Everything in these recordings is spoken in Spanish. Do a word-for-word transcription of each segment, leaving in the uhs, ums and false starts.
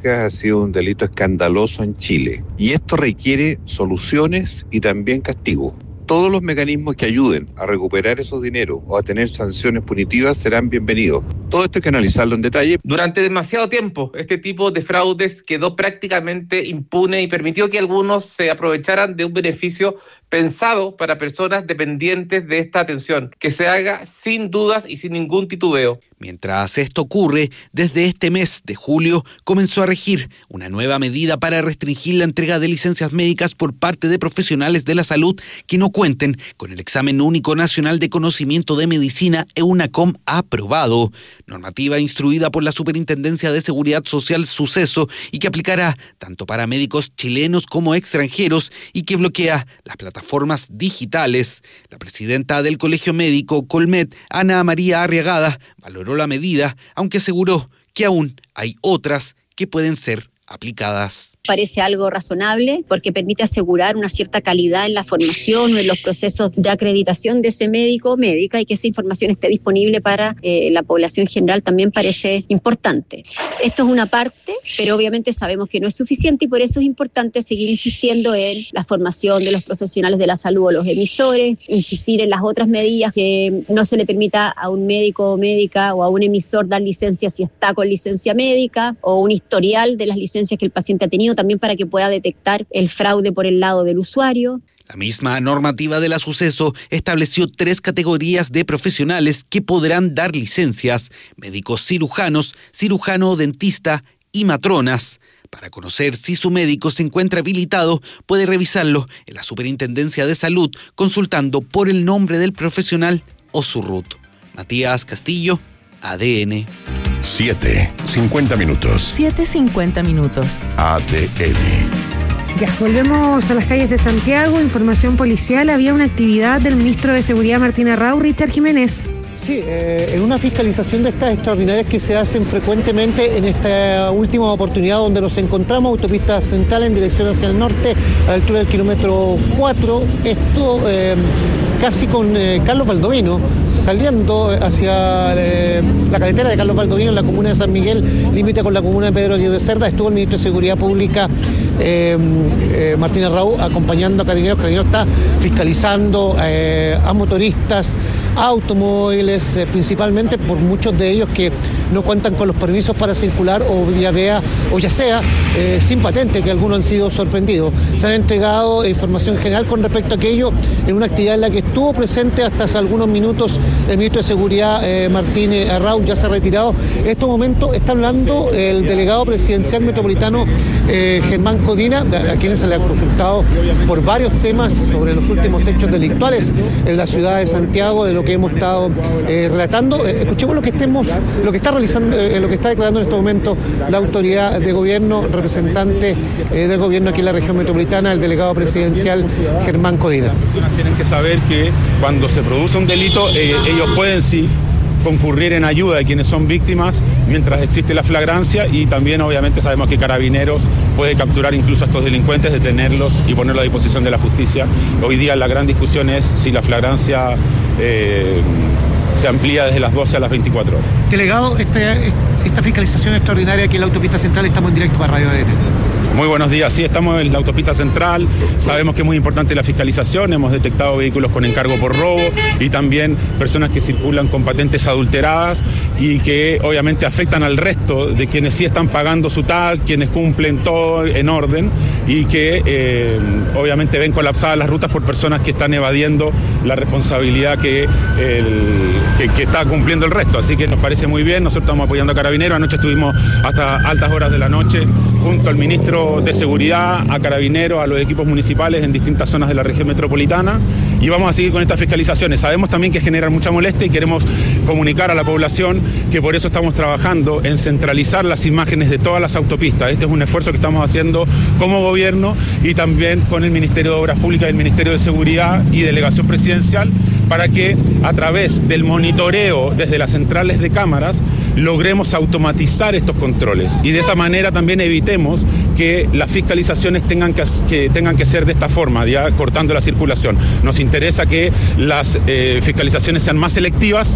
médicas ha sido un delito escandaloso en Chile y esto requiere soluciones y también castigo. Todos los mecanismos que ayuden a recuperar esos dineros o a tener sanciones punitivas serán bienvenidos. Todo esto hay que analizarlo en detalle. Durante demasiado tiempo, este tipo de fraudes quedó prácticamente impune y permitió que algunos se aprovecharan de un beneficio pensado para personas dependientes de esta atención, que se haga sin dudas y sin ningún titubeo. Mientras esto ocurre, desde este mes de julio comenzó a regir una nueva medida para restringir la entrega de licencias médicas por parte de profesionales de la salud que no cuenten con el Examen Único Nacional de Conocimiento de Medicina EUNACOM aprobado, normativa instruida por la Superintendencia de Seguridad Social Suceso y que aplicará tanto para médicos chilenos como extranjeros y que bloquea las plataformas digitales. La presidenta del Colegio Médico Colmet, Ana María Arriagada, valoró la medida, aunque aseguró que aún hay otras que pueden ser aplicadas. Parece algo razonable porque permite asegurar una cierta calidad en la formación o en los procesos de acreditación de ese médico o médica y que esa información esté disponible para eh, la población general también parece importante. Esto es una parte, pero obviamente sabemos que no es suficiente y por eso es importante seguir insistiendo en la formación de los profesionales de la salud o los emisores, insistir en las otras medidas que no se le permita a un médico o médica o a un emisor dar licencia si está con licencia médica o un historial de las licencias que el paciente ha tenido también para que pueda detectar el fraude por el lado del usuario. La misma normativa de la Suceso estableció tres categorías de profesionales que podrán dar licencias: médicos cirujanos, cirujano dentista y matronas. Para conocer si su médico se encuentra habilitado, puede revisarlo en la Superintendencia de Salud consultando por el nombre del profesional o su R U T. Matías Castillo, A D N. siete, cincuenta minutos. siete cincuenta minutos. A D N. Ya, volvemos a las calles de Santiago. Información policial. Había una actividad del ministro de Seguridad, Martín Arrau. Richard Jiménez. Sí, eh, en una fiscalización de estas extraordinarias que se hacen frecuentemente en esta última oportunidad donde nos encontramos, autopista central en dirección hacia el norte, a la altura del kilómetro cuatro, esto eh, casi con eh, Carlos Baldovino, saliendo hacia eh, la carretera de Carlos Baldovino en la comuna de San Miguel, límite con la comuna de Pedro Aguirre Cerda. Estuvo el ministro de Seguridad Pública, eh, eh, Martín Arrau, acompañando a Carabineros. Carabineros está fiscalizando eh, a motoristas, a automóviles, eh, principalmente por muchos de ellos que no cuentan con los permisos para circular o ya vea o ya sea eh, sin patente, que algunos han sido sorprendidos. Se han entregado información general con respecto a aquello en una actividad en la que estuvo presente hasta hace algunos minutos el ministro de Seguridad eh, Martín Arrau, ya se ha retirado. En estos momentos está hablando el delegado presidencial metropolitano eh, Germán Codina, a quienes se le ha consultado por varios temas sobre los últimos hechos delictuales en la ciudad de Santiago, de lo que hemos estado eh, relatando. Eh, escuchemos lo que estemos, lo que está realizando, eh, lo que está declarando en este momento la autoridad de gobierno, representante eh, del gobierno aquí en la región metropolitana, el delegado presidencial Germán Codina. Las personas tienen que saber que cuando se produce un delito, eh, ellos pueden sí concurrir en ayuda de quienes son víctimas mientras existe la flagrancia, y también obviamente sabemos que Carabineros puede capturar incluso a estos delincuentes, detenerlos y ponerlos a disposición de la justicia. Hoy día la gran discusión es si la flagrancia eh, se amplía desde las doce a las veinticuatro horas. Delegado, este, esta fiscalización extraordinaria aquí en la autopista central, estamos en directo para Radio A D N. Muy buenos días, sí, estamos en la autopista central, sabemos que es muy importante la fiscalización, hemos detectado vehículos con encargo por robo y también personas que circulan con patentes adulteradas y que obviamente afectan al resto de quienes sí están pagando su T A C, quienes cumplen todo en orden y que eh, obviamente ven colapsadas las rutas por personas que están evadiendo la responsabilidad que, el, que, que está cumpliendo el resto. Así que nos parece muy bien, nosotros estamos apoyando a Carabineros. Anoche estuvimos hasta altas horas de la noche junto al ministro de Seguridad, a Carabineros, a los equipos municipales en distintas zonas de la región metropolitana, y vamos a seguir con estas fiscalizaciones. Sabemos también que generan mucha molestia y queremos comunicar a la población que por eso estamos trabajando en centralizar las imágenes de todas las autopistas. Este es un esfuerzo que estamos haciendo como gobierno y también con el Ministerio de Obras Públicas, el Ministerio de Seguridad y Delegación Presidencial, para que a través del monitoreo desde las centrales de cámaras logremos automatizar estos controles y de esa manera también evitemos que las fiscalizaciones tengan que, que, tengan que ser de esta forma, ya cortando la circulación. Nos interesa que las eh, fiscalizaciones sean más selectivas,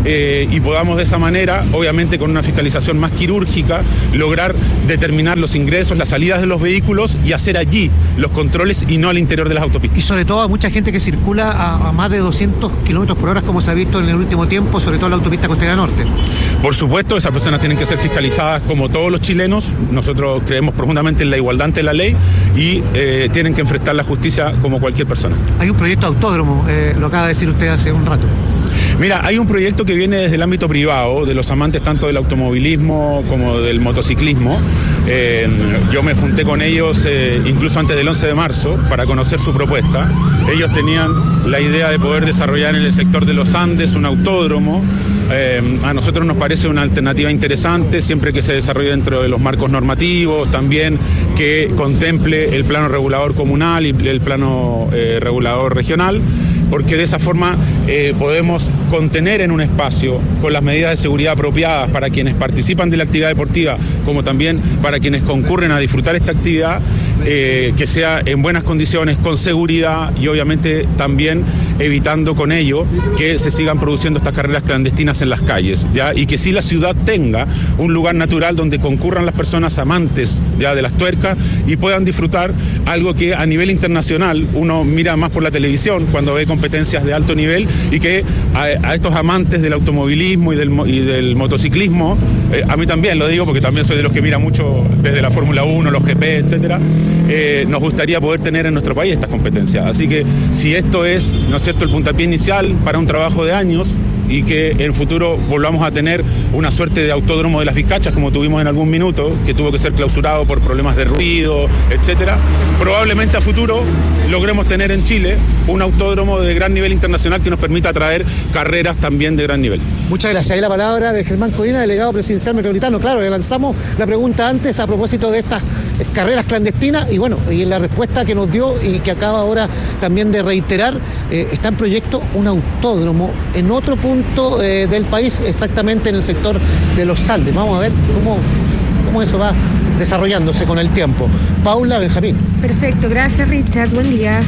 eh, y podamos de esa manera, obviamente con una fiscalización más quirúrgica, lograr determinar los ingresos, las salidas de los vehículos y hacer allí los controles y no al interior de las autopistas. Y sobre todo a mucha gente que circula a, a más de doscientos kilómetros por hora, como se ha visto en el último tiempo, sobre todo en la autopista Costera Norte. Por supuesto, esas personas tienen que ser fiscalizadas como todos los chilenos. Nosotros creemos profundamente en la igualdad ante la ley y eh, tienen que enfrentar la justicia como cualquier persona. Hay un proyecto autódromo, eh, lo acaba de decir usted hace un rato. Mira, hay un proyecto que viene desde el ámbito privado, de los amantes tanto del automovilismo como del motociclismo. Eh, yo me junté con ellos eh, incluso antes del once de marzo para conocer su propuesta. Ellos tenían la idea de poder desarrollar en el sector de los Andes un autódromo. Eh, a nosotros nos parece una alternativa interesante, siempre que se desarrolle dentro de los marcos normativos, también que contemple el plano regulador comunal y el plano eh, regulador regional, porque de esa forma eh, podemos contener en un espacio con las medidas de seguridad apropiadas para quienes participan de la actividad deportiva, como también para quienes concurren a disfrutar esta actividad, eh, que sea en buenas condiciones, con seguridad y obviamente también evitando con ello que se sigan produciendo estas carreras clandestinas en las calles, ¿ya? Y que sí la ciudad tenga un lugar natural donde concurran las personas amantes ya de las tuercas y puedan disfrutar algo que a nivel internacional uno mira más por la televisión cuando ve competencias de alto nivel y que a, a estos amantes del automovilismo y del, y del motociclismo, eh, a mí también lo digo porque también soy de los que mira mucho desde la Fórmula uno, los G P, etcétera, eh, nos gustaría poder tener en nuestro país estas competencias. Así que si esto es, ¿no es cierto?, el puntapié inicial para un trabajo de años y que en el futuro volvamos a tener una suerte de autódromo de las Vizcachas como tuvimos en algún minuto, que tuvo que ser clausurado por problemas de ruido, etcétera. Probablemente a futuro logremos tener en Chile un autódromo de gran nivel internacional que nos permita atraer carreras también de gran nivel. Muchas gracias. Ahí la palabra de Germán Codina, delegado presidencial metropolitano. Claro, le lanzamos la pregunta antes a propósito de estas carreras clandestinas y bueno, y la respuesta que nos dio y que acaba ahora también de reiterar, eh, está en proyecto un autódromo en otro punto eh, del país, exactamente en el sector de los Andes. Vamos a ver cómo, cómo eso va desarrollándose con el tiempo. Paula, Benjamín. Perfecto, gracias Richard, buen día.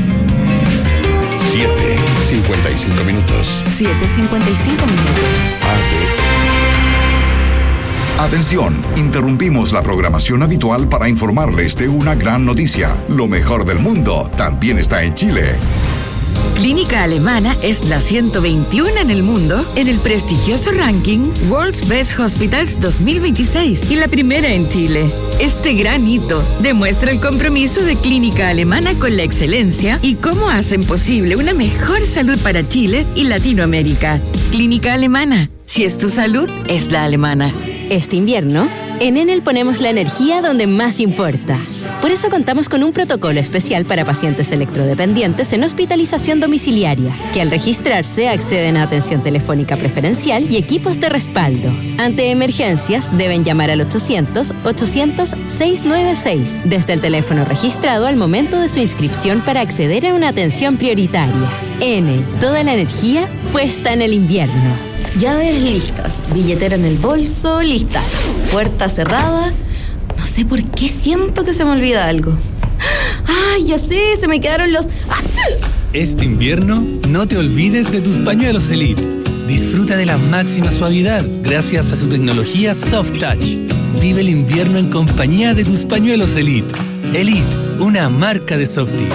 siete cincuenta y cinco minutos. siete cincuenta y cinco minutos. Atención, interrumpimos la programación habitual para informarles de una gran noticia. Lo mejor del mundo también está en Chile. Clínica Alemana es la ciento veintiuno en el mundo en el prestigioso ranking World's Best Hospitals dos mil veintiséis y la primera en Chile. Este gran hito demuestra el compromiso de Clínica Alemana con la excelencia y cómo hacen posible una mejor salud para Chile y Latinoamérica. Clínica Alemana, si es tu salud, es la alemana. Este invierno, en Enel ponemos la energía donde más importa. Por eso contamos con un protocolo especial para pacientes electrodependientes en hospitalización domiciliaria, que al registrarse acceden a atención telefónica preferencial y equipos de respaldo. Ante emergencias, deben llamar al ochocientos, ochocientos, seiscientos noventa y seis desde el teléfono registrado al momento de su inscripción para acceder a una atención prioritaria. Enel, toda la energía puesta en el invierno. Llaves listas, billetera en el bolso, lista. Puerta cerrada. No sé por qué siento que se me olvida algo. ¡Ay, ya sé! Se me quedaron los... Este invierno, no te olvides de tus pañuelos Elite. Disfruta de la máxima suavidad gracias a su tecnología Soft Touch. Vive el invierno en compañía de tus pañuelos Elite. Elite, una marca de Softies.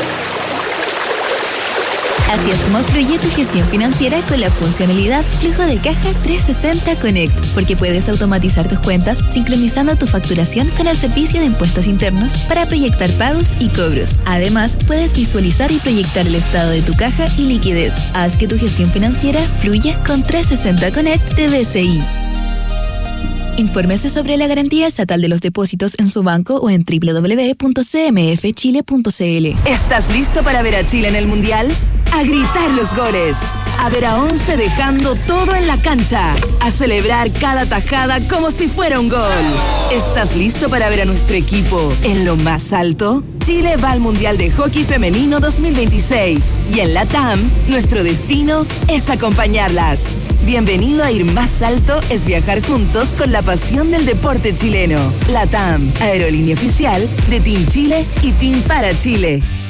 Así es como fluye tu gestión financiera con la funcionalidad Flujo de Caja trescientos sesenta Connect, porque puedes automatizar tus cuentas sincronizando tu facturación con el servicio de impuestos internos para proyectar pagos y cobros. Además, puedes visualizar y proyectar el estado de tu caja y liquidez. Haz que tu gestión financiera fluya con trescientos sesenta Connect de B C I. Infórmese sobre la garantía estatal de los depósitos en su banco o en doble u doble u doble u punto c m f chile punto c l. ¿Estás listo para ver a Chile en el Mundial? A gritar los goles, a ver a once dejando todo en la cancha, a celebrar cada tajada como si fuera un gol. ¿Estás listo para ver a nuestro equipo en lo más alto? Chile va al Mundial de Hockey Femenino dos mil veintiséis y en la T A M nuestro destino es acompañarlas. Bienvenido a Ir Más Alto es viajar juntos con la pasión del deporte chileno. La T A M, aerolínea oficial de Team Chile y Team para Chile.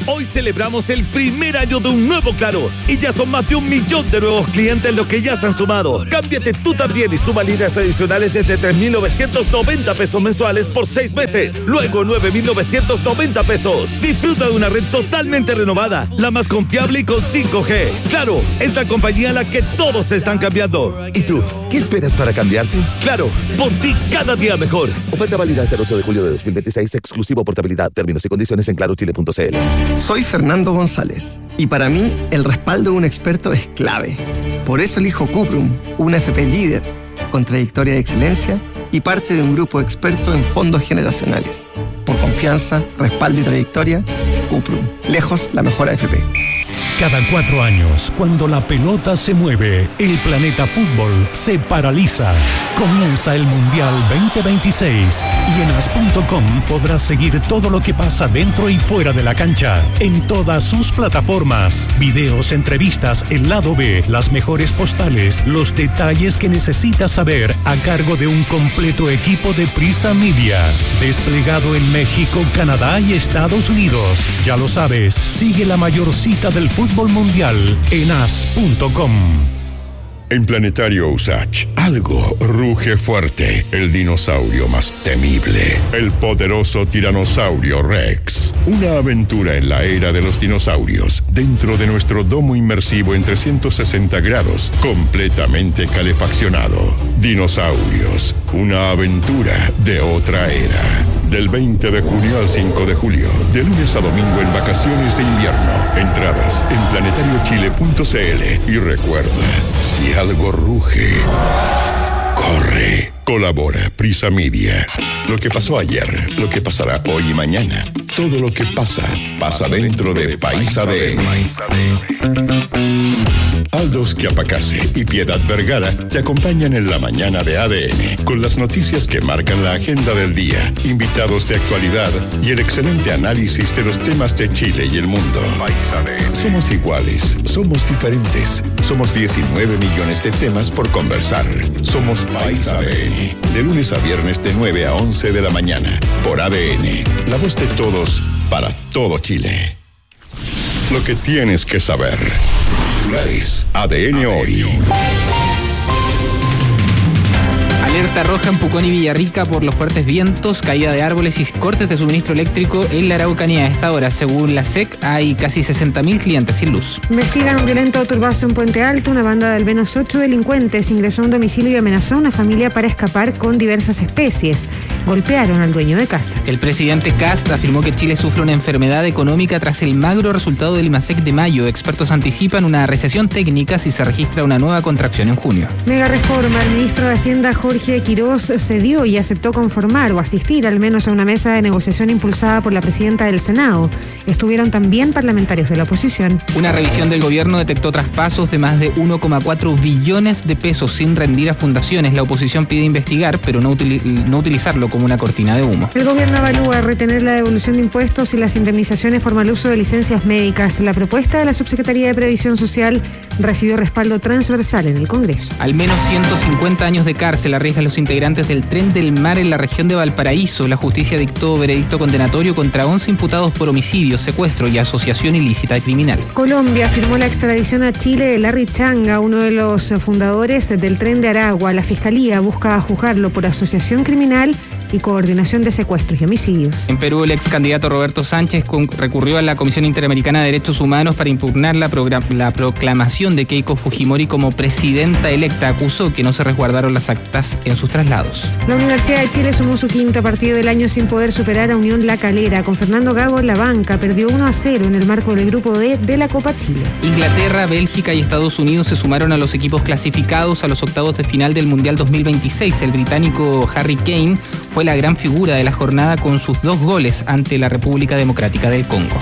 Hoy celebramos el primer año de un nuevo Claro y ya son más de un millón de nuevos clientes los que ya se han sumado. Cámbiate tú también y suma líneas adicionales desde tres mil novecientos noventa pesos mensuales por seis meses. Luego nueve mil novecientos noventa pesos. Disfruta de una red totalmente renovada, la más confiable y con cinco G. Claro, es la compañía a la que todos se están cambiando. ¿Y tú? ¿Qué esperas para cambiarte? Claro, por ti cada día mejor. Oferta válida hasta el ocho de julio de dos mil veintiséis, exclusivo portabilidad. Términos y condiciones en claro chile punto c l. Soy Fernando González y para mí el respaldo de un experto es clave. Por eso elijo Cuprum, una F P líder, con trayectoria de excelencia y parte de un grupo experto en fondos generacionales. Por confianza, respaldo y trayectoria, Cuprum, lejos la mejor A F P. Cada cuatro años, cuando la pelota se mueve, el planeta fútbol se paraliza. Comienza el Mundial veinte veintiséis y en as punto com podrás seguir todo lo que pasa dentro y fuera de la cancha, en todas sus plataformas. Videos, entrevistas, el lado B, las mejores postales, los detalles que necesitas saber a cargo de un completo equipo de Prisa Media. Desplegado en México, Canadá y Estados Unidos. Ya lo sabes, sigue la mayor cita del fútbol mundial en as punto com. En Planetario Usach, algo ruge fuerte. El dinosaurio más temible. El poderoso tiranosaurio Rex. Una aventura en la era de los dinosaurios. Dentro de nuestro domo inmersivo en trescientos sesenta grados. Completamente calefaccionado. Dinosaurios. Una aventura de otra era. Del veinte de junio al cinco de julio. De lunes a domingo en vacaciones de invierno. Entradas en planetario chile punto c l. Y recuerda, si algo ruge, corre. Colabora Prisa Media. Lo que pasó ayer, lo que pasará hoy y mañana. Todo lo que pasa, pasa dentro de País A D N. Aldos Chiapacase y Piedad Vergara te acompañan en la mañana de A D N con las noticias que marcan la agenda del día, invitados de actualidad y el excelente análisis de los temas de Chile y el mundo. Somos iguales, somos diferentes, somos diecinueve millones de temas por conversar. Somos País A D N, de lunes a viernes de nueve a once de la mañana, por A D N, la voz de todos para todo Chile. Lo que tienes que saber. Titulares. A D N hoy. Alerta roja en Pucón y Villarrica por los fuertes vientos, caída de árboles y cortes de suministro eléctrico en la Araucanía. A esta hora, según la S E C, hay casi sesenta mil clientes sin luz. Investigan un violento turbazo en Puente Alto. Una banda de al menos ocho delincuentes ingresó a un domicilio y amenazó a una familia para escapar con diversas especies. Golpearon al dueño de casa. El presidente Kast afirmó que Chile sufre una enfermedad económica tras el magro resultado del IMASEC de mayo. Expertos anticipan una recesión técnica si se registra una nueva contracción en junio. Mega reforma. El ministro de Hacienda, Jorge Quirós, cedió y aceptó conformar o asistir al menos a una mesa de negociación impulsada por la presidenta del Senado. Estuvieron también parlamentarios de la oposición. Una revisión del gobierno detectó traspasos de más de uno coma cuatro billones de pesos sin rendir a fundaciones. La oposición pide investigar, pero no, util- no utilizarlo como una cortina de humo. El gobierno evalúa retener la devolución de impuestos y las indemnizaciones por mal uso de licencias médicas. La propuesta de la Subsecretaría de Previsión Social recibió respaldo transversal en el Congreso. Al menos ciento cincuenta años de cárcel arriesgan los integrantes del Tren del Mar en la región de Valparaíso. La justicia dictó veredicto condenatorio contra once imputados por homicidio, secuestro y asociación ilícita criminal. Colombia firmó la extradición a Chile de Larry Changa, uno de los fundadores del Tren de Aragua. La Fiscalía busca juzgarlo por asociación criminal y coordinación de secuestros y homicidios. En Perú, el ex candidato Roberto Sánchez con, recurrió a la Comisión Interamericana de Derechos Humanos para impugnar la, la proclamación de Keiko Fujimori como presidenta electa. Acusó que no se resguardaron las actas en sus traslados. La Universidad de Chile sumó su quinto partido del año sin poder superar a Unión La Calera. Con Fernando Gago en la banca, perdió uno a cero en el marco del Grupo D de la Copa Chile. Inglaterra, Bélgica y Estados Unidos se sumaron a los equipos clasificados a los octavos de final del Mundial dos mil veintiséis. El británico Harry Kane fue la gran figura de la jornada con sus dos goles ante la República Democrática del Congo.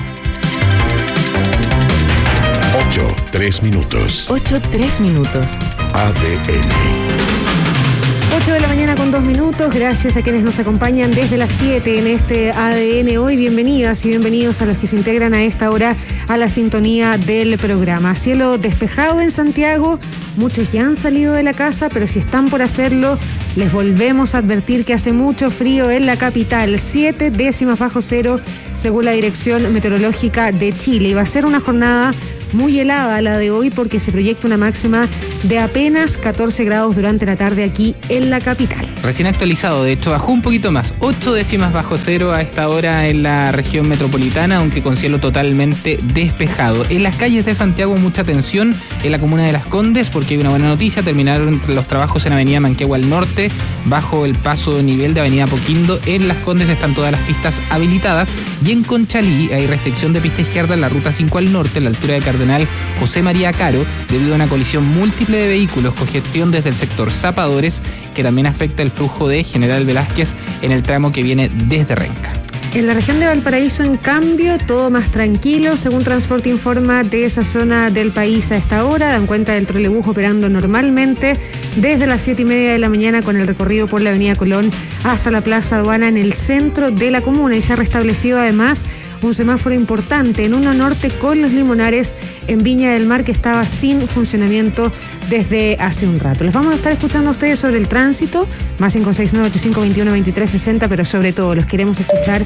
ocho, tres minutos. ocho, tres minutos. A D N. ocho de la mañana con dos minutos, gracias a quienes nos acompañan desde las siete en este A D N Hoy. Bienvenidas y bienvenidos a los que se integran a esta hora a la sintonía del programa. Cielo despejado en Santiago, muchos ya han salido de la casa, pero si están por hacerlo, les volvemos a advertir que hace mucho frío en la capital, siete décimas bajo cero según la Dirección Meteorológica de Chile. Y va a ser una jornada muy helada la de hoy porque se proyecta una máxima de apenas catorce grados durante la tarde aquí en la capital. Recién actualizado, de hecho bajó un poquito más, ocho décimas bajo cero a esta hora en la región metropolitana, aunque con cielo totalmente despejado. En las calles de Santiago mucha tensión en la comuna de Las Condes porque hay una buena noticia, terminaron los trabajos en Avenida Manquehue al norte, bajo el paso de nivel de Avenida Apoquindo. En Las Condes están todas las pistas habilitadas y en Conchalí hay restricción de pista izquierda en la ruta cinco al norte, en la altura de Cardenal José María Caro, debido a una colisión múltiple de vehículos, congestión desde el sector Zapadores, que también afecta el flujo de General Velázquez en el tramo que viene desde Renca. En la región de Valparaíso, en cambio, todo más tranquilo. Según Transporte informa de esa zona del país a esta hora, dan cuenta del trolebús operando normalmente desde las siete y media de la mañana con el recorrido por la avenida Colón hasta la Plaza Aduana en el centro de la comuna. Y se ha restablecido además un semáforo importante en uno norte con Los Limonares en Viña del Mar, que estaba sin funcionamiento desde hace un rato. Les vamos a estar escuchando a ustedes sobre el tránsito, más cinco seis nueve ocho cinco dos uno dos tres seis cero, pero sobre todo los queremos escuchar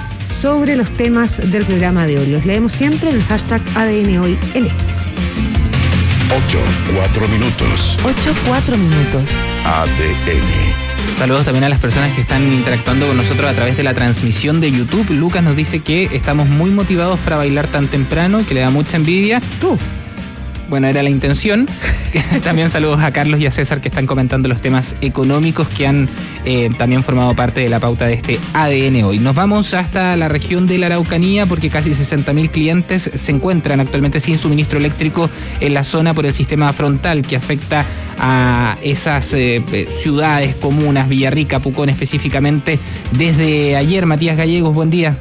sobre los temas del programa de hoy. Los leemos siempre en el hashtag A D N Hoy en X. ocho, cuatro minutos. ocho, cuatro minutos. A D N. Saludos también a las personas que están interactuando con nosotros a través de la transmisión de YouTube. Lucas nos dice que estamos muy motivados para bailar tan temprano, que le da mucha envidia. Tú. Bueno, era la intención. También saludos a Carlos y a César, que están comentando los temas económicos que han eh, también formado parte de la pauta de este A D N Hoy. Nos vamos hasta la región de la Araucanía porque casi sesenta mil clientes se encuentran actualmente sin suministro eléctrico en la zona por el sistema frontal que afecta a esas eh, ciudades, comunas, Villarrica, Pucón específicamente. Desde ayer, Matías Gallegos, buen día.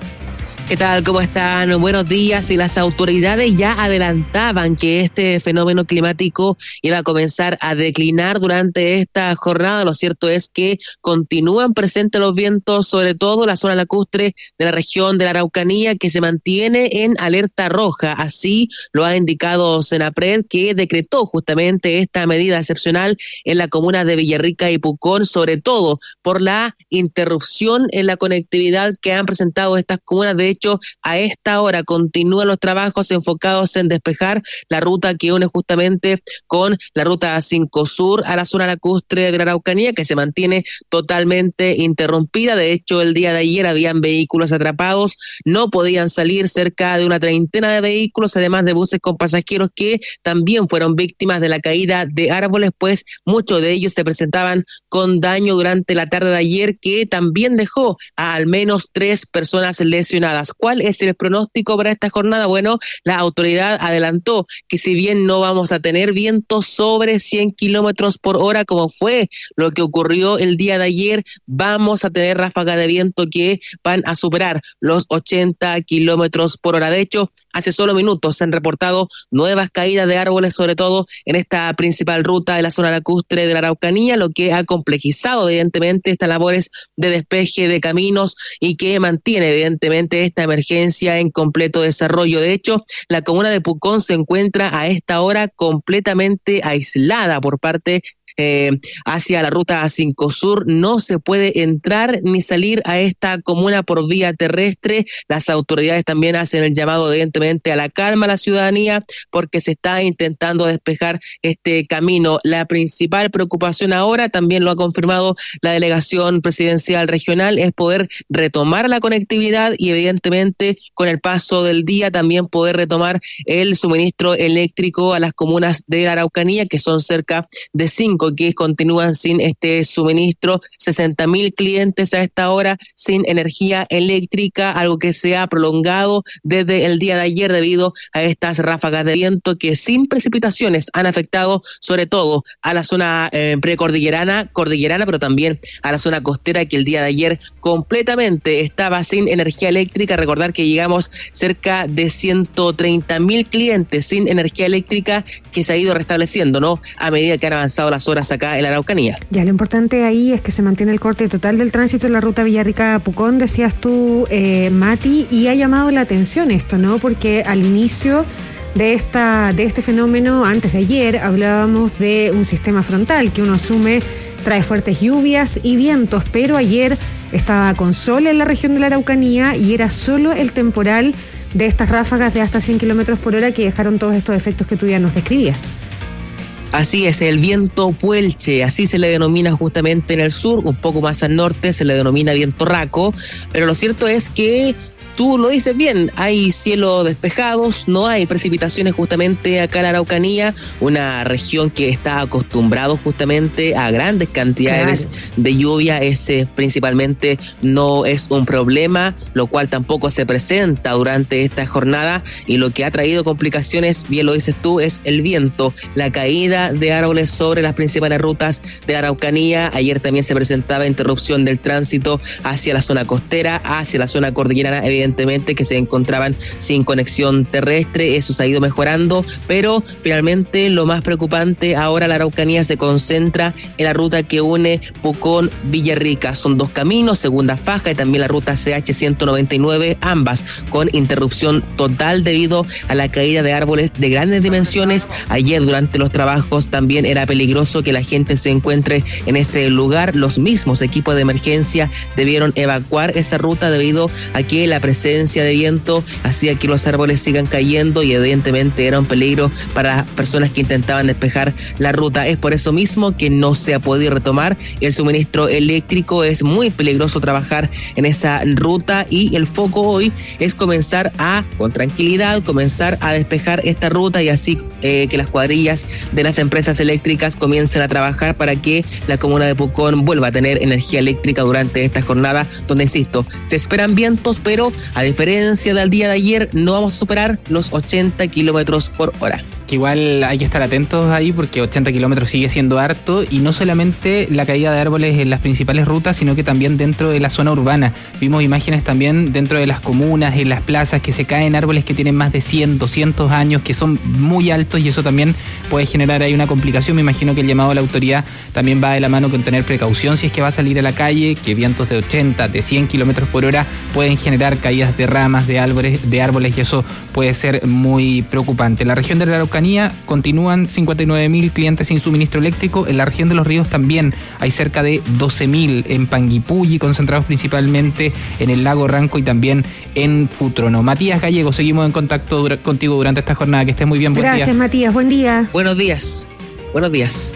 ¿Qué tal? ¿Cómo están? Buenos días. Y las autoridades ya adelantaban que este fenómeno climático iba a comenzar a declinar durante esta jornada. Lo cierto es que continúan presentes los vientos, sobre todo la zona lacustre de la región de la Araucanía, que se mantiene en alerta roja. Así lo ha indicado Senapred, que decretó justamente esta medida excepcional en la comuna de Villarrica y Pucón, sobre todo por la interrupción en la conectividad que han presentado estas comunas. De hecho, a esta hora continúan los trabajos enfocados en despejar la ruta que une justamente con la ruta cinco Sur a la zona lacustre de la Araucanía, que se mantiene totalmente interrumpida. De hecho, el día de ayer habían vehículos atrapados, no podían salir cerca de una treintena de vehículos, además de buses con pasajeros que también fueron víctimas de la caída de árboles, pues muchos de ellos se presentaban con daño durante la tarde de ayer, que también dejó a al menos tres personas lesionadas. ¿Cuál es el pronóstico para esta jornada? Bueno, la autoridad adelantó que si bien no vamos a tener vientos sobre cien kilómetros por hora, como fue lo que ocurrió el día de ayer, vamos a tener ráfagas de viento que van a superar los ochenta kilómetros por hora. De hecho, hace solo minutos se han reportado nuevas caídas de árboles, sobre todo en esta principal ruta de la zona lacustre de la Araucanía, lo que ha complejizado evidentemente estas labores de despeje de caminos y que mantiene evidentemente esta emergencia en completo desarrollo. De hecho, la comuna de Pucón se encuentra a esta hora completamente aislada por parte Eh, hacia la ruta cinco Sur. No se puede entrar ni salir a esta comuna por vía terrestre. Las autoridades también hacen el llamado evidentemente a la calma a la ciudadanía porque se está intentando despejar este camino. La principal preocupación ahora, también lo ha confirmado la delegación presidencial regional, es poder retomar la conectividad y evidentemente con el paso del día también poder retomar el suministro eléctrico a las comunas de la Araucanía, que son cerca de cinco que continúan sin este suministro. sesenta mil clientes a esta hora sin energía eléctrica, algo que se ha prolongado desde el día de ayer debido a estas ráfagas de viento que sin precipitaciones han afectado sobre todo a la zona eh, precordillerana, cordillerana, pero también a la zona costera, que el día de ayer completamente estaba sin energía eléctrica. Recordar que llegamos cerca de ciento treinta mil clientes sin energía eléctrica, que se ha ido restableciendo, ¿no?, a medida que han avanzado las horas horas acá en la Araucanía. Ya, lo importante ahí es que se mantiene el corte total del tránsito en la ruta Villarrica-Pucón, decías tú, eh, Mati, y ha llamado la atención esto, ¿no? Porque al inicio de esta de este fenómeno, antes de ayer, hablábamos de un sistema frontal que uno asume trae fuertes lluvias y vientos, pero ayer estaba con sol en la región de la Araucanía y era solo el temporal de estas ráfagas de hasta cien kilómetros por hora que dejaron todos estos efectos que tú ya nos describías. Así es, el viento puelche, así se le denomina justamente en el sur, un poco más al norte se le denomina viento raco, pero lo cierto es que tú lo dices bien, hay cielos despejados, no hay precipitaciones justamente acá en la Araucanía, una región que está acostumbrado justamente a grandes cantidades claro. de lluvia, ese principalmente no es un problema, lo cual tampoco se presenta durante esta jornada y lo que ha traído complicaciones, bien lo dices tú, es el viento, la caída de árboles sobre las principales rutas de la Araucanía. Ayer también se presentaba interrupción del tránsito hacia la zona costera, hacia la zona cordillerana, evidentemente que se encontraban sin conexión terrestre, eso se ha ido mejorando, pero finalmente lo más preocupante ahora la Araucanía se concentra en la ruta que une Pucón Villarrica, son dos caminos, segunda faja y también la ruta C H ciento noventa y nueve, ambas con interrupción total debido a la caída de árboles de grandes dimensiones. Ayer durante los trabajos también era peligroso que la gente se encuentre en ese lugar, los mismos equipos de emergencia debieron evacuar esa ruta debido a que la presencia de viento hacía que los árboles sigan cayendo y evidentemente era un peligro para las personas que intentaban despejar la ruta. Es por eso mismo que no se ha podido retomar el suministro eléctrico, es muy peligroso trabajar en esa ruta y el foco hoy es comenzar a, con tranquilidad, comenzar a despejar esta ruta y así eh, que las cuadrillas de las empresas eléctricas comiencen a trabajar para que la comuna de Pucón vuelva a tener energía eléctrica durante esta jornada donde, insisto, se esperan vientos, pero a diferencia del día de ayer, no vamos a superar los ochenta kilómetros por hora. Que igual hay que estar atentos ahí porque ochenta kilómetros sigue siendo harto y no solamente la caída de árboles en las principales rutas, sino que también dentro de la zona urbana. Vimos imágenes también dentro de las comunas, en las plazas, que se caen árboles que tienen más de cien, doscientos años, que son muy altos y eso también puede generar ahí una complicación. Me imagino que el llamado a la autoridad también va de la mano con tener precaución si es que va a salir a la calle, que vientos de ochenta, de cien kilómetros por hora pueden generar caídas de ramas, de árboles, de árboles y eso puede ser muy preocupante. En la región de la Araucanía continúan cincuenta y nueve mil clientes sin suministro eléctrico. En la región de Los Ríos también hay cerca de doce mil en Panguipulli, concentrados principalmente en el lago Ranco y también en Futrono. Matías Gallego, seguimos en contacto dura- contigo durante esta jornada. Que estés muy bien. Buen Gracias, día. Matías. Buen día. Buenos días. Buenos días.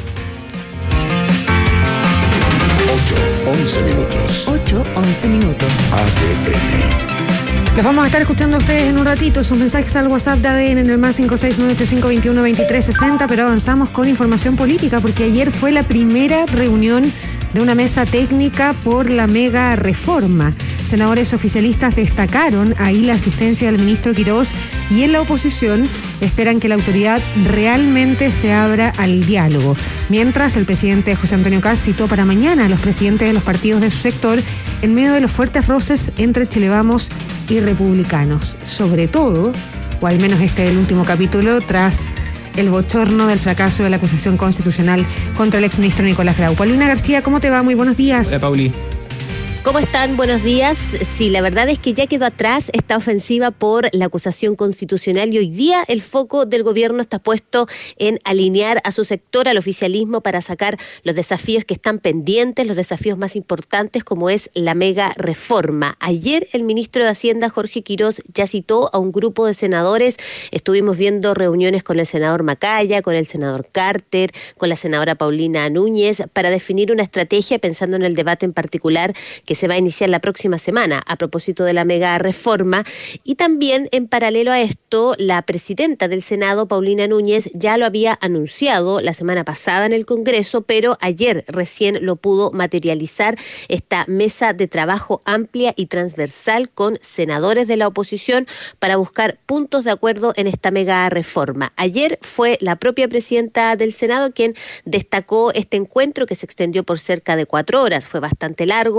ocho, once minutos. ocho, once minutos. A D N. Los vamos a estar escuchando a ustedes en un ratito, sus mensajes al WhatsApp de A D N en el más cinco seis nueve ocho cinco dos uno dos tres seis cero, pero avanzamos con información política porque ayer fue la primera reunión de una mesa técnica por la mega reforma. Senadores oficialistas destacaron ahí la asistencia del ministro Quirós y en la oposición esperan que la autoridad realmente se abra al diálogo. Mientras, el presidente José Antonio Kast citó para mañana a los presidentes de los partidos de su sector en medio de los fuertes roces entre Chile Vamos y republicanos. Sobre todo, o al menos este es el último capítulo, tras el bochorno del fracaso de la acusación constitucional contra el exministro Nicolás Grau. Paulina García, ¿cómo te va? Muy buenos días. Hola, Pauli. ¿Cómo están? Buenos días. Sí, la verdad es que ya quedó atrás esta ofensiva por la acusación constitucional y hoy día el foco del gobierno está puesto en alinear a su sector, al oficialismo, para sacar los desafíos que están pendientes, los desafíos más importantes como es la mega reforma. Ayer el ministro de Hacienda, Jorge Quirós, ya citó a un grupo de senadores. Estuvimos viendo reuniones con el senador Macaya, con el senador Carter, con la senadora Paulina Núñez, para definir una estrategia pensando en el debate en particular que que se va a iniciar la próxima semana a propósito de la mega reforma. Y también, en paralelo a esto, la presidenta del Senado, Paulina Núñez, ya lo había anunciado la semana pasada en el Congreso, pero ayer recién lo pudo materializar esta mesa de trabajo amplia y transversal con senadores de la oposición para buscar puntos de acuerdo en esta mega reforma. Ayer fue la propia presidenta del Senado quien destacó este encuentro que se extendió por cerca de cuatro horas. Fue bastante largo, fue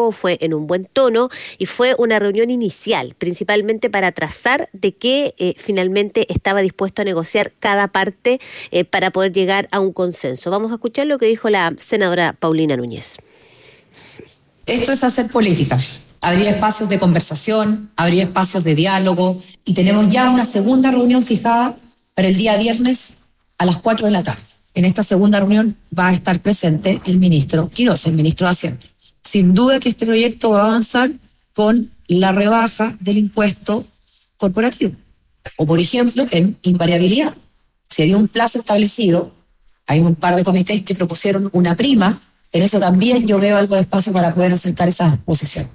en un buen tono y fue una reunión inicial, principalmente para trazar de qué eh, finalmente estaba dispuesto a negociar cada parte eh, para poder llegar a un consenso. Vamos a escuchar lo que dijo la senadora Paulina Núñez. Esto es hacer política. Habría espacios de conversación, habría espacios de diálogo y tenemos ya una segunda reunión fijada para el día viernes a las cuatro de la tarde. En esta segunda reunión va a estar presente el ministro Quirós, el ministro de Hacienda. Sin duda que este proyecto va a avanzar con la rebaja del impuesto corporativo. O, por ejemplo, en invariabilidad. Si había un plazo establecido, hay un par de comités que propusieron una prima, en eso también yo veo algo de espacio para poder acercar esa posición.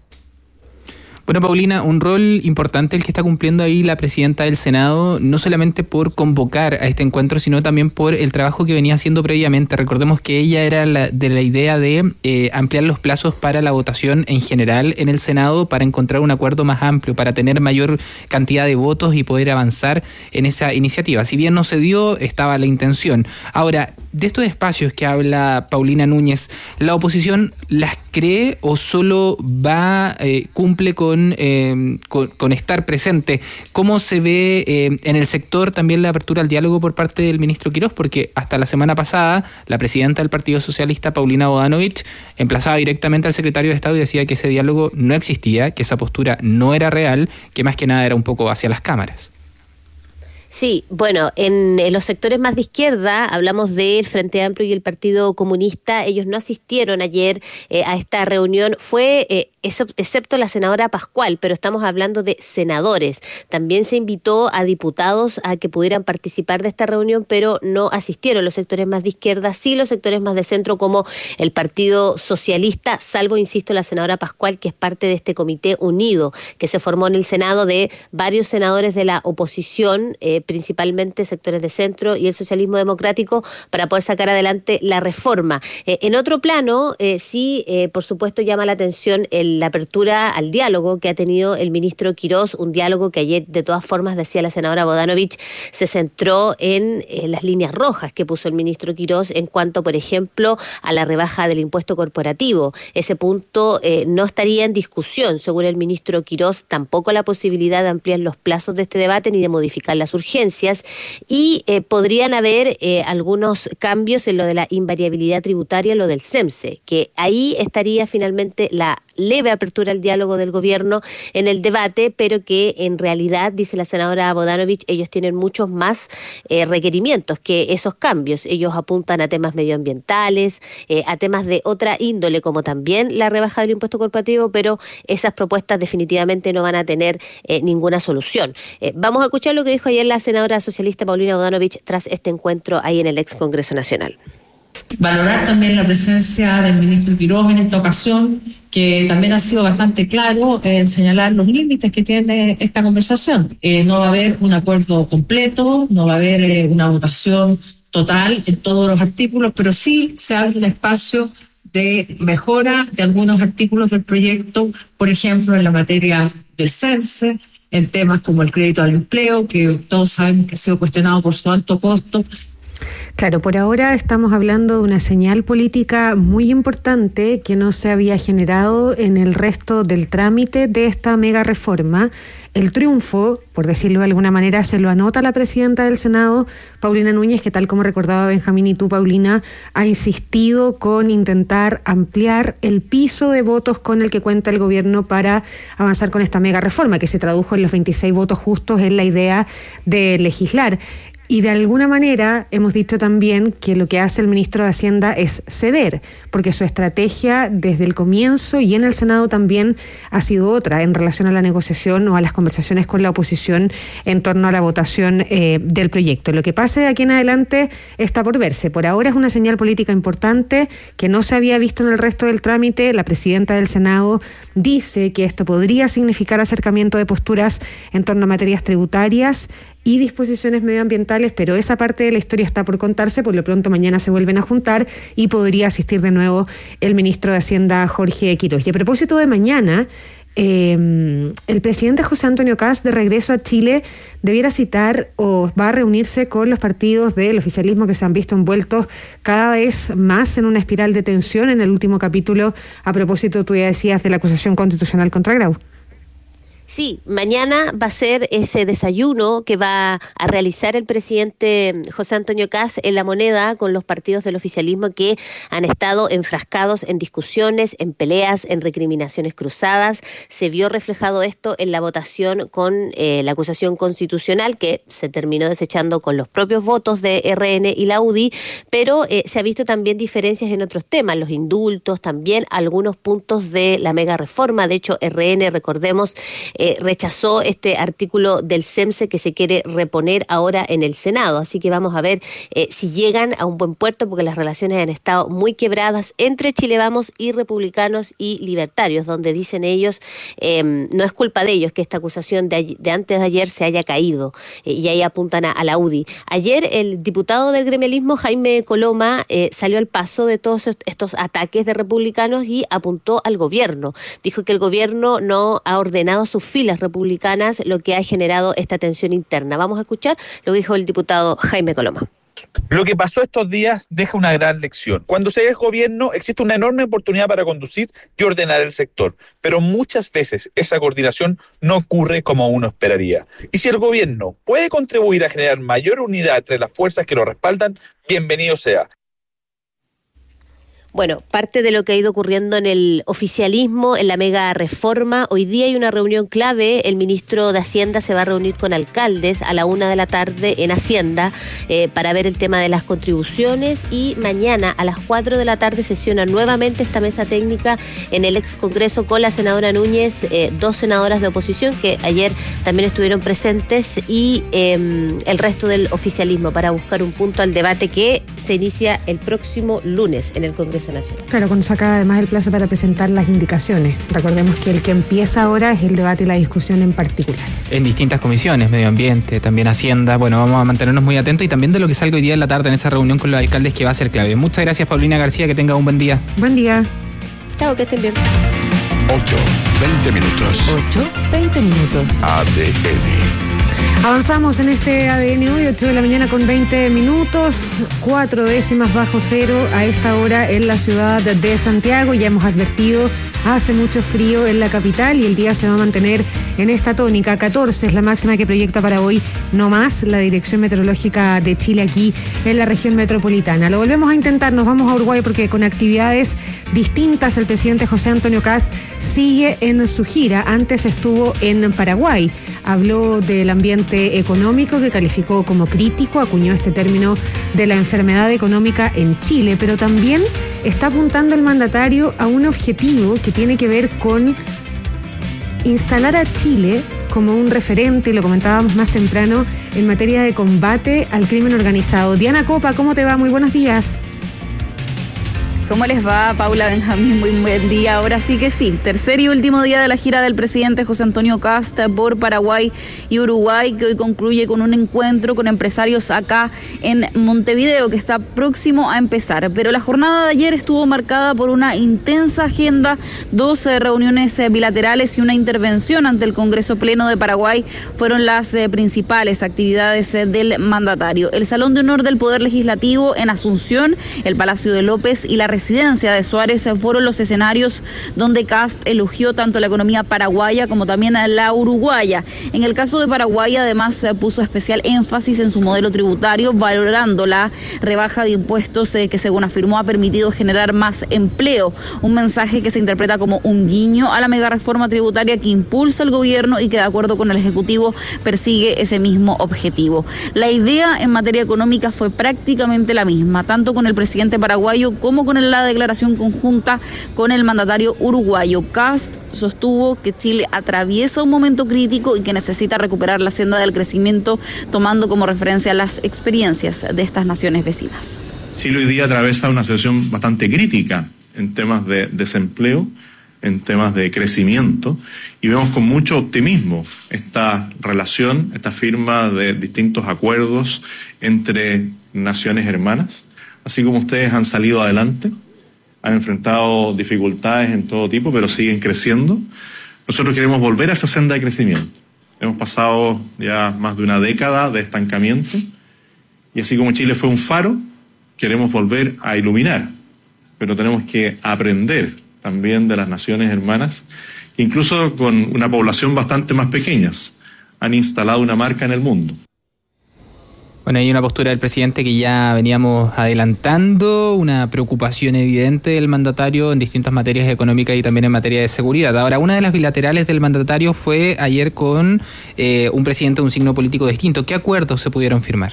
Bueno, Paulina, un rol importante el que está cumpliendo ahí la presidenta del Senado, no solamente por convocar a este encuentro, sino también por el trabajo que venía haciendo previamente. Recordemos que ella era la, de la idea de eh, ampliar los plazos para la votación en general en el Senado para encontrar un acuerdo más amplio, para tener mayor cantidad de votos y poder avanzar en esa iniciativa. Si bien no se dio, estaba la intención. Ahora, de estos espacios que habla Paulina Núñez, ¿la oposición las cree o solo va, eh, cumple con Eh, con, con estar presente? ¿Cómo se ve eh, en el sector también la apertura al diálogo por parte del ministro Quirós? Porque hasta la semana pasada la presidenta del Partido Socialista, Paulina Bodanovich, emplazaba directamente al secretario de Estado y decía que ese diálogo no existía, que esa postura no era real, que más que nada era un poco hacia las cámaras. Sí, bueno, en, en los sectores más de izquierda, hablamos del Frente Amplio y el Partido Comunista, ellos no asistieron ayer eh, a esta reunión, fue eh, excepto la senadora Pascual, pero estamos hablando de senadores. También se invitó a diputados a que pudieran participar de esta reunión, pero no asistieron los sectores más de izquierda, sí los sectores más de centro como el Partido Socialista, salvo, insisto, la senadora Pascual, que es parte de este comité unido que se formó en el Senado de varios senadores de la oposición, eh, principalmente sectores de centro y el socialismo democrático, para poder sacar adelante la reforma. Eh, en otro plano, eh, sí, eh, por supuesto, llama la atención el, la apertura al diálogo que ha tenido el ministro Quirós, un diálogo que ayer, de todas formas, decía la senadora Bodanovich, se centró en eh, las líneas rojas que puso el ministro Quirós en cuanto, por ejemplo, a la rebaja del impuesto corporativo. Ese punto eh, no estaría en discusión, según el ministro Quirós, tampoco la posibilidad de ampliar los plazos de este debate ni de modificar las urgencias. Y eh, podrían haber eh, algunos cambios en lo de la invariabilidad tributaria, lo del CEMSE, que ahí estaría finalmente la leve apertura al diálogo del gobierno en el debate, pero que en realidad, dice la senadora Bodanovich, ellos tienen muchos más eh, requerimientos que esos cambios. Ellos apuntan a temas medioambientales, eh, a temas de otra índole, como también la rebaja del impuesto corporativo, pero esas propuestas definitivamente no van a tener eh, ninguna solución. Eh, vamos a escuchar lo que dijo ayer la senadora socialista Paulina Bodanovich tras este encuentro ahí en el ex Congreso Nacional. Valorar también la presencia del ministro Quirós en esta ocasión, que también ha sido bastante claro en señalar los límites que tiene esta conversación. Eh, no va a haber un acuerdo completo, no va a haber eh, una votación total en todos los artículos, pero sí se abre un espacio de mejora de algunos artículos del proyecto, por ejemplo, en la materia del CENSE, en temas como el crédito al empleo, que todos sabemos que ha sido cuestionado por su alto costo. Claro, por ahora estamos hablando de una señal política muy importante que no se había generado en el resto del trámite de esta mega reforma. El triunfo, por decirlo de alguna manera, se lo anota la presidenta del Senado, Paulina Núñez, que tal como recordaba Benjamín y tú, Paulina, ha insistido con intentar ampliar el piso de votos con el que cuenta el gobierno para avanzar con esta mega reforma, que se tradujo en los veintiséis votos justos en la idea de legislar. Y de alguna manera hemos dicho también que lo que hace el ministro de Hacienda es ceder, porque su estrategia desde el comienzo y en el Senado también ha sido otra en relación a la negociación o a las conversaciones con la oposición en torno a la votación eh, del proyecto. Lo que pase de aquí en adelante está por verse. Por ahora es una señal política importante que no se había visto en el resto del trámite. La presidenta del Senado dice que esto podría significar acercamiento de posturas en torno a materias tributarias y disposiciones medioambientales, pero esa parte de la historia está por contarse. Por lo pronto mañana se vuelven a juntar y podría asistir de nuevo el ministro de Hacienda, Jorge Quirós. Y a propósito de mañana, Eh, el presidente José Antonio Kast, de regreso a Chile, debiera citar o va a reunirse con los partidos del oficialismo que se han visto envueltos cada vez más en una espiral de tensión en el último capítulo, a propósito, tú ya decías, de la acusación constitucional contra Grau. Sí, mañana va a ser ese desayuno que va a realizar el presidente José Antonio Kast en La Moneda con los partidos del oficialismo que han estado enfrascados en discusiones, en peleas, en recriminaciones cruzadas. Se vio reflejado esto en la votación con eh, la acusación constitucional que se terminó desechando con los propios votos de R N y la U D I, pero eh, se ha visto también diferencias en otros temas, los indultos, también algunos puntos de la mega reforma. De hecho, R N, recordemos, Eh, rechazó este artículo del CEMSE que se quiere reponer ahora en el Senado. Así que vamos a ver eh, si llegan a un buen puerto, porque las relaciones han estado muy quebradas entre Chile Vamos y republicanos y libertarios, donde dicen ellos, eh, no es culpa de ellos que esta acusación de, de antes de ayer se haya caído, eh, y ahí apuntan a, a la U D I. Ayer el diputado del gremialismo, Jaime Coloma, eh, salió al paso de todos estos ataques de republicanos y apuntó al gobierno. Dijo que el gobierno no ha ordenado sus filas republicanas, lo que ha generado esta tensión interna. Vamos a escuchar lo que dijo el diputado Jaime Coloma. Lo que pasó estos días deja una gran lección. Cuando se es gobierno existe una enorme oportunidad para conducir y ordenar el sector, pero muchas veces esa coordinación no ocurre como uno esperaría. Y si el gobierno puede contribuir a generar mayor unidad entre las fuerzas que lo respaldan, bienvenido sea. Bueno, parte de lo que ha ido ocurriendo en el oficialismo, en la mega reforma, hoy día hay una reunión clave. El ministro de Hacienda se va a reunir con alcaldes a la una de la tarde en Hacienda eh, para ver el tema de las contribuciones, y mañana a las cuatro de la tarde sesiona nuevamente esta mesa técnica en el ex Congreso con la senadora Núñez, eh, dos senadoras de oposición que ayer también estuvieron presentes, y eh, el resto del oficialismo, para buscar un punto al debate que se inicia el próximo lunes en el Congreso Nacional. Claro, cuando se acaba además el plazo para presentar las indicaciones. Recordemos que el que empieza ahora es el debate y la discusión en particular. En distintas comisiones, medio ambiente, también Hacienda. Bueno, vamos a mantenernos muy atentos y también de lo que salga hoy día en la tarde en esa reunión con los alcaldes, que va a ser clave. Muchas gracias, Paulina García, que tenga un buen día. Buen día. Chao, que estén bien. ocho, veinte minutos. ocho, veinte minutos. A D N. Avanzamos en este A D N hoy, ocho de la mañana con veinte minutos, cuatro décimas bajo cero a esta hora en la ciudad de Santiago. Ya hemos advertido, hace mucho frío en la capital y el día se va a mantener en esta tónica. catorce es la máxima que proyecta para hoy, no más, la Dirección Meteorológica de Chile aquí en la región metropolitana. Lo volvemos a intentar, nos vamos a Uruguay porque con actividades distintas el presidente José Antonio Kast sigue en su gira. Antes estuvo en Paraguay, habló del ambiente económico que calificó como crítico, acuñó este término de la enfermedad económica en Chile, pero también está apuntando el mandatario a un objetivo que tiene que ver con instalar a Chile como un referente, y lo comentábamos más temprano, en materia de combate al crimen organizado. Diana Copa, ¿cómo te va? Muy buenos días. ¿Cómo les va, Paula, Benjamín? Muy buen día. Ahora sí que sí. Tercer y último día de la gira del presidente José Antonio Kast por Paraguay y Uruguay, que hoy concluye con un encuentro con empresarios acá en Montevideo, que está próximo a empezar. Pero la jornada de ayer estuvo marcada por una intensa agenda, dos eh, reuniones eh, bilaterales y una intervención ante el Congreso Pleno de Paraguay fueron las eh, principales actividades eh, del mandatario. El Salón de Honor del Poder Legislativo en Asunción, el Palacio de López y la residencia de Suárez fueron los escenarios donde Kast elogió tanto la economía paraguaya como también a la uruguaya. En el caso de Paraguay, además, puso especial énfasis en su modelo tributario, valorando la rebaja de impuestos eh, que, según afirmó, ha permitido generar más empleo. Un mensaje que se interpreta como un guiño a la mega reforma tributaria que impulsa el gobierno y que, de acuerdo con el Ejecutivo, persigue ese mismo objetivo. La idea en materia económica fue prácticamente la misma, tanto con el presidente paraguayo como con el la declaración conjunta con el mandatario uruguayo. Kast sostuvo que Chile atraviesa un momento crítico y que necesita recuperar la senda del crecimiento, tomando como referencia las experiencias de estas naciones vecinas. Chile hoy día atraviesa una situación bastante crítica en temas de desempleo, en temas de crecimiento, y vemos con mucho optimismo esta relación, esta firma de distintos acuerdos entre naciones hermanas. Así como ustedes han salido adelante, han enfrentado dificultades en todo tipo, pero siguen creciendo. Nosotros queremos volver a esa senda de crecimiento. Hemos pasado ya más de una década de estancamiento y así como Chile fue un faro, queremos volver a iluminar, pero tenemos que aprender también de las naciones hermanas, incluso con una población bastante más pequeña, han instalado una marca en el mundo. Bueno, hay una postura del presidente que ya veníamos adelantando, una preocupación evidente del mandatario en distintas materias económicas y también en materia de seguridad. Ahora, una de las bilaterales del mandatario fue ayer con eh, un presidente de un signo político distinto. ¿Qué acuerdos se pudieron firmar?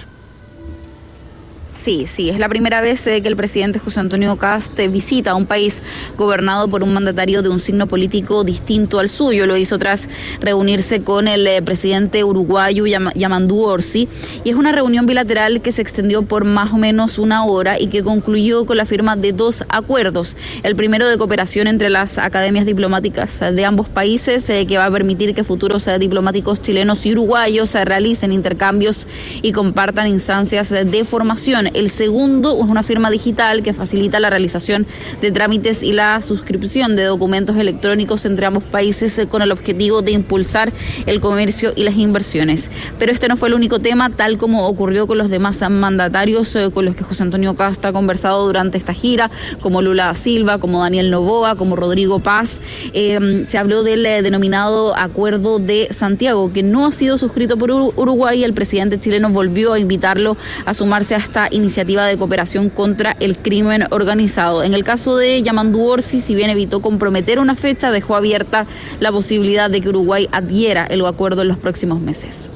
Sí, sí, es la primera vez eh, que el presidente José Antonio Kast eh, visita un país gobernado por un mandatario de un signo político distinto al suyo. Lo hizo tras reunirse con el eh, presidente uruguayo Yam- Yamandu Orsi, y es una reunión bilateral que se extendió por más o menos una hora y que concluyó con la firma de dos acuerdos. El primero de cooperación entre las academias diplomáticas de ambos países, eh, que va a permitir que futuros eh, diplomáticos chilenos y uruguayos eh, realicen intercambios y compartan instancias eh, de formación. El segundo es una firma digital que facilita la realización de trámites y la suscripción de documentos electrónicos entre ambos países con el objetivo de impulsar el comercio y las inversiones. Pero este no fue el único tema, tal como ocurrió con los demás mandatarios con los que José Antonio Kast ha conversado durante esta gira, como Lula da Silva, como Daniel Noboa, como Rodrigo Paz. Eh, se habló del denominado Acuerdo de Santiago, que no ha sido suscrito por Uruguay. El presidente chileno volvió a invitarlo a sumarse a esta iniciativa iniciativa de cooperación contra el crimen organizado. En el caso de Yamandu Orsi, si bien evitó comprometer una fecha, dejó abierta la posibilidad de que Uruguay adhiera el acuerdo en los próximos meses.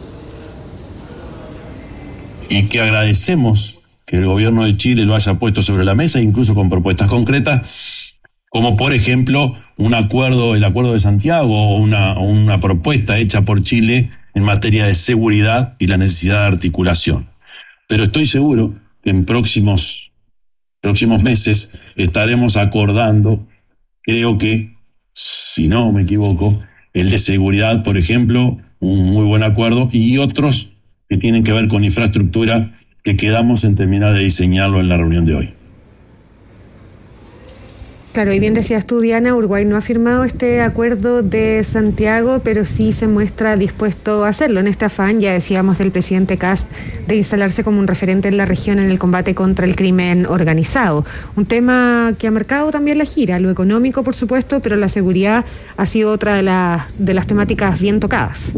Y que agradecemos que el gobierno de Chile lo haya puesto sobre la mesa, incluso con propuestas concretas, como por ejemplo un acuerdo, el Acuerdo de Santiago, o una, una propuesta hecha por Chile en materia de seguridad y la necesidad de articulación. Pero estoy seguro que en próximos, próximos meses estaremos acordando, creo que, si no me equivoco, el de seguridad, por ejemplo, un muy buen acuerdo, y otros que tienen que ver con infraestructura que quedamos en terminar de diseñarlo en la reunión de hoy. Claro, y bien decías tú, Diana, Uruguay no ha firmado este acuerdo de Santiago, pero sí se muestra dispuesto a hacerlo en este afán, ya decíamos, del presidente Kast de instalarse como un referente en la región en el combate contra el crimen organizado. Un tema que ha marcado también la gira, lo económico por supuesto, pero la seguridad ha sido otra de las, de las temáticas bien tocadas.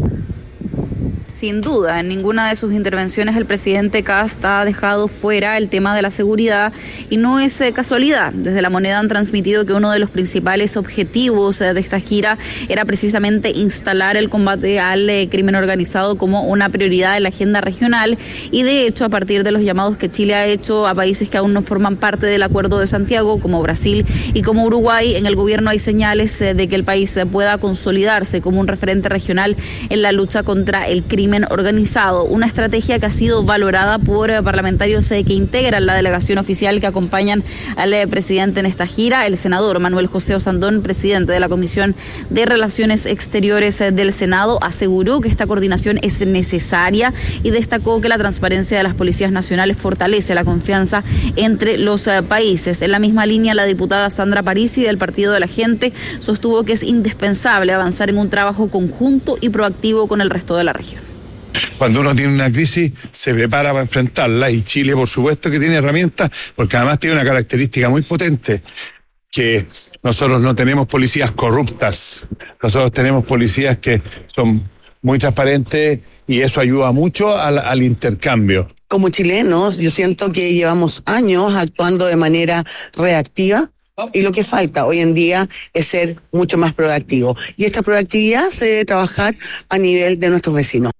Sin duda, en ninguna de sus intervenciones el presidente Kast ha dejado fuera el tema de la seguridad, y no es eh, casualidad. Desde La Moneda han transmitido que uno de los principales objetivos eh, de esta gira era precisamente instalar el combate al eh, crimen organizado como una prioridad en la agenda regional, y de hecho, a partir de los llamados que Chile ha hecho a países que aún no forman parte del Acuerdo de Santiago, como Brasil y como Uruguay, en el gobierno hay señales eh, de que el país eh, pueda consolidarse como un referente regional en la lucha contra el crimen organizado, una estrategia que ha sido valorada por eh, parlamentarios eh, que integran la delegación oficial que acompañan al eh, presidente en esta gira. El senador Manuel José Osandón, presidente de la Comisión de Relaciones Exteriores eh, del Senado, aseguró que esta coordinación es necesaria y destacó que la transparencia de las policías nacionales fortalece la confianza entre los eh, países. En la misma línea, la diputada Sandra Parisi del Partido de la Gente sostuvo que es indispensable avanzar en un trabajo conjunto y proactivo con el resto de la región. Cuando uno tiene una crisis, se prepara para enfrentarla, y Chile, por supuesto, que tiene herramientas, porque además tiene una característica muy potente, que nosotros no tenemos policías corruptas, nosotros tenemos policías que son muy transparentes, y eso ayuda mucho al, al intercambio. Como chilenos, yo siento que llevamos años actuando de manera reactiva, y lo que falta hoy en día es ser mucho más proactivo. Y esta proactividad se debe trabajar a nivel de nuestros vecinos.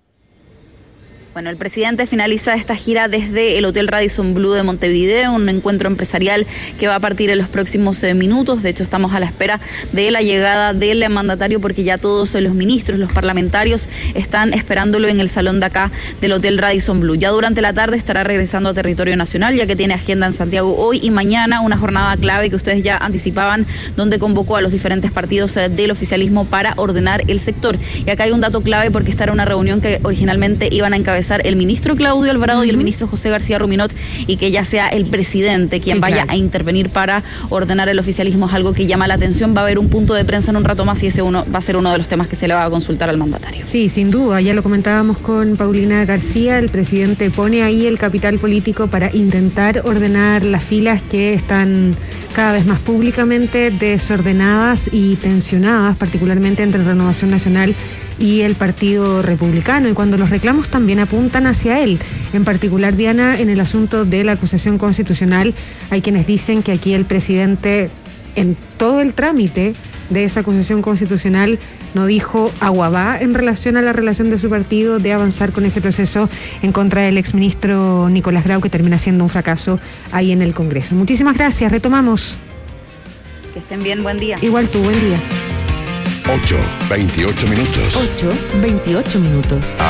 Bueno, el presidente finaliza esta gira desde el Hotel Radisson Blu de Montevideo, un encuentro empresarial que va a partir en los próximos eh, minutos. De hecho, estamos a la espera de la llegada del mandatario, porque ya todos eh, los ministros, los parlamentarios, están esperándolo en el salón de acá del Hotel Radisson Blu. Ya durante la tarde estará regresando a territorio nacional, ya que tiene agenda en Santiago hoy y mañana, una jornada clave que ustedes ya anticipaban, donde convocó a los diferentes partidos eh, del oficialismo para ordenar el sector. Y acá hay un dato clave, porque esta era una reunión que originalmente iban a encabezar encabezar el ministro Claudio Alvarado uh-huh. y el ministro José García Ruminot, y que ya sea el presidente quien sí, vaya claro. a intervenir para ordenar el oficialismo. Es algo que llama la atención. Va a haber un punto de prensa en un rato más y ese uno va a ser uno de los temas que se le va a consultar al mandatario. Sí, sin duda, ya lo comentábamos con Paulina García, el presidente pone ahí el capital político para intentar ordenar las filas que están cada vez más públicamente desordenadas y tensionadas, particularmente entre Renovación Nacional y el Partido Republicano, y cuando los reclamos también apuntan hacia él. En particular, Diana, en el asunto de la acusación constitucional, hay quienes dicen que aquí el presidente, en todo el trámite de esa acusación constitucional, no dijo aguabá en relación a la relación de su partido de avanzar con ese proceso en contra del exministro Nicolás Grau, que termina siendo un fracaso ahí en el Congreso. Muchísimas gracias, retomamos. Que estén bien, buen día. Igual tú, buen día. ocho, veintiocho minutos. ocho, veintiocho minutos.